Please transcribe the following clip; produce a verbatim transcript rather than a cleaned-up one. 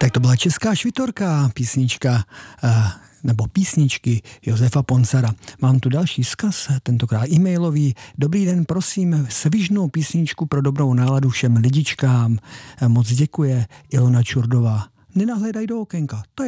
Tak to byla česká švitorka, písnička nebo písničky Josefa Ponsara. Mám tu další vzkaz, tentokrát e-mailový. Dobrý den, prosím, svižnou písničku pro dobrou náladu všem lidičkám. Moc děkuje Ilona Čurdová. Nenahledaj do okénka, to je